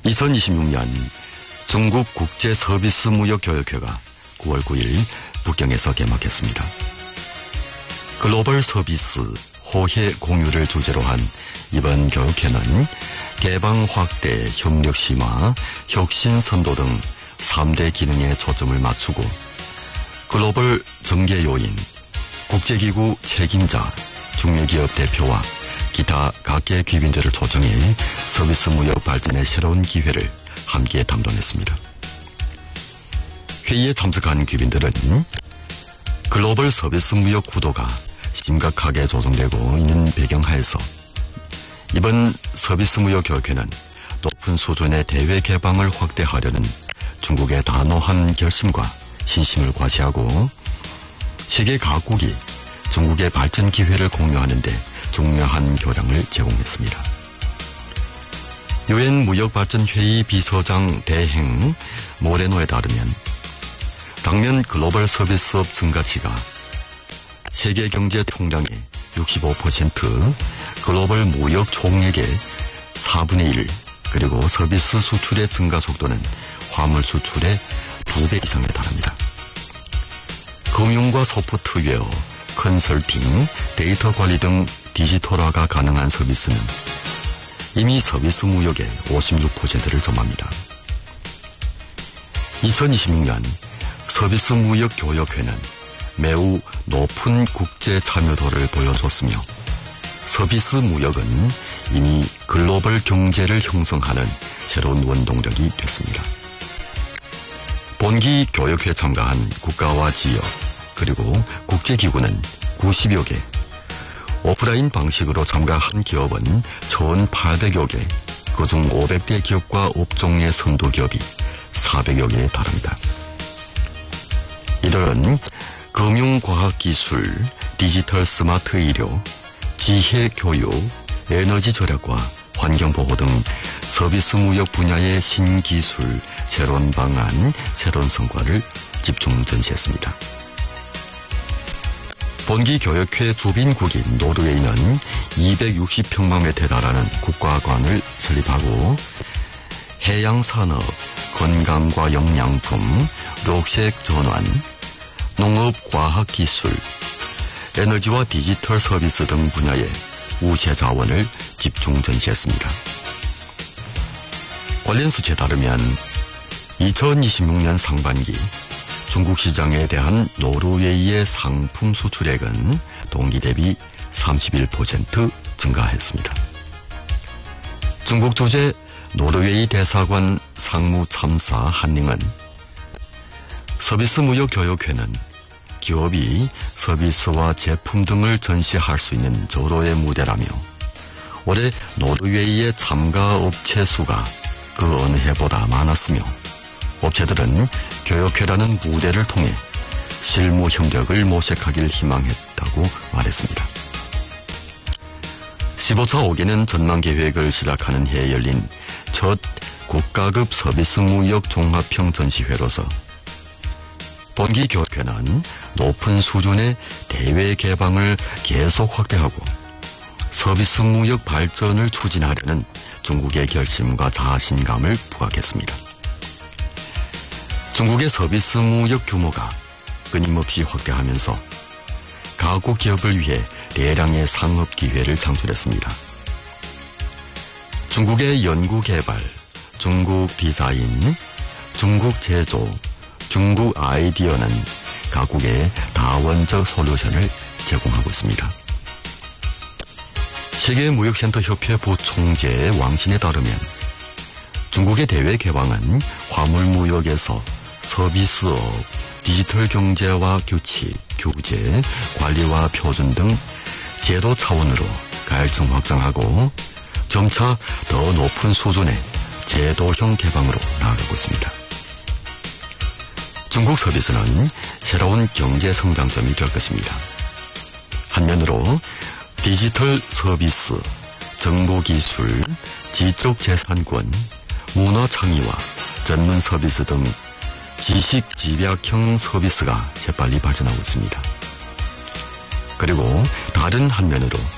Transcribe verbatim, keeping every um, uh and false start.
이천이십육 년 중국 국제서비스무역교역회가 구월 구일 북경에서 개막했습니다. 글로벌 서비스 호혜 공유를 주제로 한 이번 교육회는 개방 확대, 협력 심화, 혁신 선도 등 삼 대 기능에 초점을 맞추고 글로벌 전개 요인, 국제기구 책임자, 중소기업 대표와 기타 각계 귀빈들을 초청해 서비스 무역 발전의 새로운 기회를 함께 담론했습니다. 회의에 참석한 귀빈들은 글로벌 서비스 무역 구도가 심각하게 조성되고 있는 배경하에서 이번 서비스 무역 교육회는 높은 수준의 대외 개방을 확대하려는 중국의 단호한 결심과 신심을 과시하고 세계 각국이 중국의 발전 기회를 공유하는 데 중요한 교량을 제공했습니다. 유엔 무역발전회의 비서장 대행 모레노에 따르면 당면 글로벌 서비스업 증가치가 세계 경제 총량의 육십오 퍼센트, 글로벌 무역 총액의 사분의 일, 그리고 서비스 수출의 증가 속도는 화물 수출의 두 배 이상에 달합니다. 금융과 소프트웨어, 컨설팅, 데이터 관리 등 디지털화가 가능한 서비스는 이미 서비스 무역의 오십육 퍼센트를 점합니다. 이천이십육 년 서비스 무역 교역회는 매우 높은 국제 참여도를 보여줬으며 서비스 무역은 이미 글로벌 경제를 형성하는 새로운 원동력이 됐습니다. 본기 교역회 참가한 국가와 지역 그리고 국제기구는 구십여 개, 오프라인 방식으로 참가한 기업은 천팔백여 개, 그중 오백 대 기업과 업종의 선도기업이 사백여 개에 달합니다. 이들은 금융과학기술, 디지털 스마트 의료, 지혜교육, 에너지 절약과 환경보호 등 서비스 무역 분야의 신기술, 새로운 방안, 새로운 성과를 집중 전시했습니다. 본기 교역회 주빈국인 노르웨이는 이백육십 평방미터에 달하는 국가관을 설립하고 해양산업, 건강과 영양품, 녹색 전환, 농업과학기술, 에너지와 디지털 서비스 등 분야의 우세 자원을 집중 전시했습니다. 관련 수치에 따르면 이천이십육 년 상반기 중국 시장에 대한 노르웨이의 상품 수출액은 동기 대비 삼십일 퍼센트 증가했습니다. 중국 주재 노르웨이 대사관 상무참사 한닝은 서비스 무역 교역회는 기업이 서비스와 제품 등을 전시할 수 있는 절호의 무대라며 올해 노르웨이의 참가 업체 수가 그 어느 해보다 많았으며 업체들은 교역회라는 무대를 통해 실무 협력을 모색하길 희망했다고 말했습니다. 십오 차 오 개년 전망 계획을 시작하는 해에 열린 첫 국가급 서비스 무역 종합형 전시회로서 본기 교역회는 높은 수준의 대외 개방을 계속 확대하고 서비스 무역 발전을 추진하려는 중국의 결심과 자신감을 부각했습니다. 중국의 서비스 무역 규모가 끊임없이 확대하면서 각국 기업을 위해 대량의 상업 기회를 창출했습니다. 중국의 연구개발, 중국 디자인, 중국 제조, 중국 아이디어는 각국의 다원적 솔루션을 제공하고 있습니다. 세계무역센터협회 부총재 왕신에 따르면 중국의 대외 개방은 화물무역에서 서비스업, 디지털 경제와 규칙, 규제, 관리와 표준 등 제도 차원으로 가열성 확장하고 점차 더 높은 수준의 제도형 개방으로 나아가고 있습니다. 중국 서비스는 새로운 경제 성장점이 될 것입니다. 한면으로 디지털 서비스, 정보기술, 지적재산권, 문화창의와 전문 서비스 등 지식 집약형 서비스가 재빨리 발전하고 있습니다. 그리고 다른 한면으로